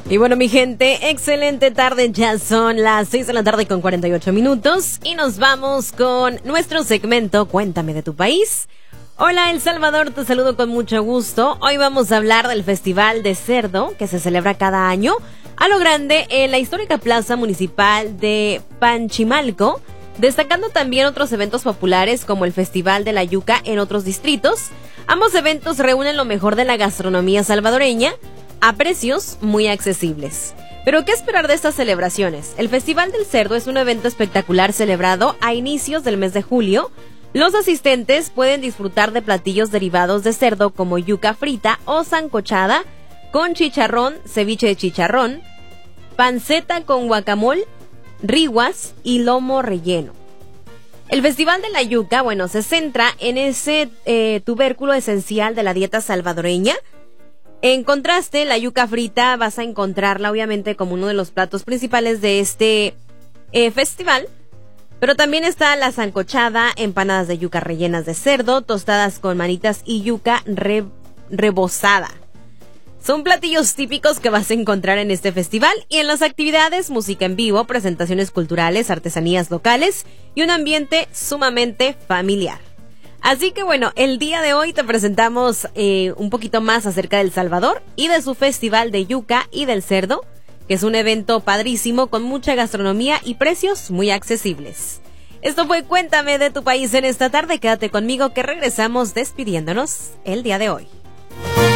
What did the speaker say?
Y bueno, mi gente, excelente tarde, ya son las 6 de la tarde con 48 minutos y nos vamos con nuestro segmento Cuéntame de tu país. Hola El Salvador, te saludo con mucho gusto. Hoy vamos a hablar del Festival de Cerdo que se celebra cada año a lo grande en la histórica plaza municipal de Panchimalco, destacando también otros eventos populares como el Festival de la Yuca en otros distritos. Ambos eventos reúnen lo mejor de la gastronomía salvadoreña a precios muy accesibles. Pero ¿qué esperar de estas celebraciones? El Festival del Cerdo es un evento espectacular celebrado a inicios del mes de julio. Los asistentes pueden disfrutar de platillos derivados de cerdo como yuca frita o sancochada con chicharrón, ceviche de chicharrón, panceta con guacamole, riguas y lomo relleno. El Festival de la Yuca, se centra en ese tubérculo esencial de la dieta salvadoreña. En contraste, la yuca frita vas a encontrarla obviamente como uno de los platos principales de este festival, pero también está la sancochada, empanadas de yuca rellenas de cerdo, tostadas con manitas y yuca rebozada. Son platillos típicos que vas a encontrar en este festival y en las actividades, música en vivo, presentaciones culturales, artesanías locales y un ambiente sumamente familiar. Así que el día de hoy te presentamos un poquito más acerca de El Salvador y de su Festival de Yuca y del Cerdo, que es un evento padrísimo con mucha gastronomía y precios muy accesibles. Esto fue Cuéntame de tu país en esta tarde. Quédate conmigo que regresamos despidiéndonos el día de hoy.